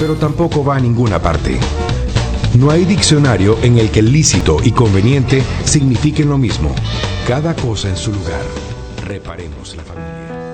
pero tampoco va a ninguna parte. No hay diccionario en el que lícito y conveniente signifiquen lo mismo. Cada cosa en su lugar. Reparemos la familia.